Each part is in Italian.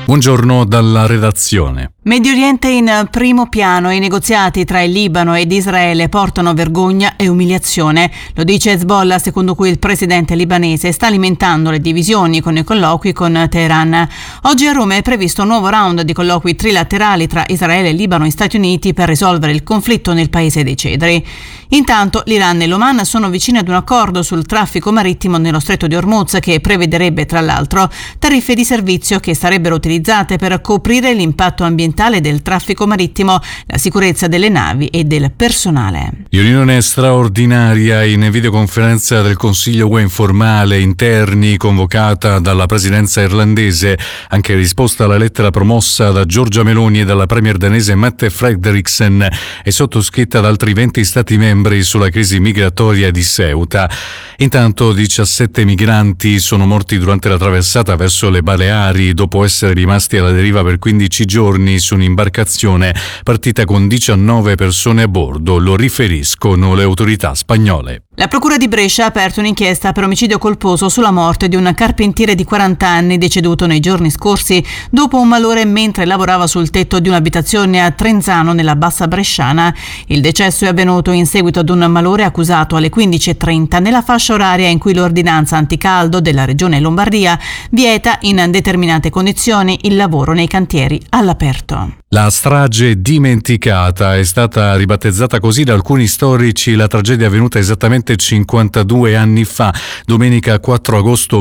Buongiorno dalla redazione. Medio Oriente in primo piano. I negoziati tra il Libano ed Israele portano vergogna e umiliazione. Lo dice Hezbollah, secondo cui il presidente libanese sta alimentando le divisioni con i colloqui con Teheran. Oggi a Roma è previsto un nuovo round di colloqui trilaterali tra Israele, Libano e Stati Uniti per risolvere il conflitto nel paese dei cedri. Intanto l'Iran e l'Oman sono vicini ad un accordo sul traffico marittimo nello stretto di Hormuz che prevederebbe tra l'altro tariffe di servizio che sarebbero utilizzate per coprire l'impatto ambientale del traffico marittimo, la sicurezza delle navi e del personale. Riunione straordinaria in videoconferenza del Consiglio UE informale interni convocata dalla presidenza irlandese, anche in risposta alla lettera promossa da Giorgia Meloni e dalla premier danese Mette Frederiksen e sottoscritta da altri 20 stati membri sulla crisi migratoria di Ceuta. Intanto 17 migranti sono morti durante la traversata verso le Baleari dopo essere rimasti alla deriva per 15 giorni su un'imbarcazione partita con 19 persone a bordo, lo riferiscono le autorità spagnole. La procura di Brescia ha aperto un'inchiesta per omicidio colposo sulla morte di un carpentiere di 40 anni deceduto nei giorni scorsi dopo un malore mentre lavorava sul tetto di un'abitazione a Trenzano nella Bassa Bresciana. Il decesso è avvenuto in seguito ad un malore accusato alle 15:30 nella fascia oraria in cui l'ordinanza anticaldo della regione Lombardia vieta in determinate condizioni il lavoro nei cantieri all'aperto. La strage dimenticata è stata ribattezzata così da alcuni storici. La tragedia è avvenuta esattamente 52 anni fa, domenica 4 agosto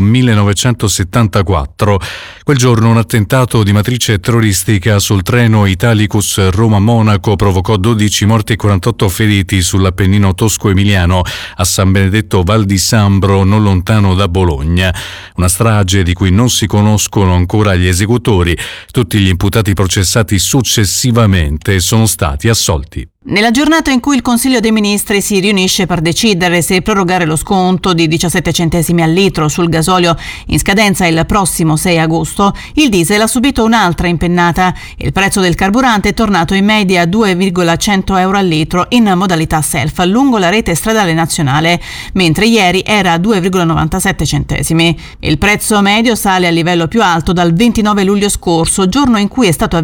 1974. Quel giorno un attentato di matrice terroristica sul treno Italicus Roma-Monaco provocò 12 morti e 48 feriti sull'Appennino tosco-emiliano a San Benedetto Val di Sambro, non lontano da Bologna. Una strage di cui non si conoscono ancora gli esecutori. Tutti gli imputati processati successivamente sono stati assolti. Nella giornata in cui il Consiglio dei Ministri si riunisce per decidere se prorogare lo sconto di 17 centesimi al litro sul gasolio in scadenza il prossimo 6 agosto, il diesel ha subito un'altra impennata. Il prezzo del carburante è tornato in media a 2,100 euro al litro in modalità self lungo la rete stradale nazionale, mentre ieri era a 2,97 centesimi. Il prezzo medio sale al livello più alto dal 29 luglio scorso, giorno in cui è stato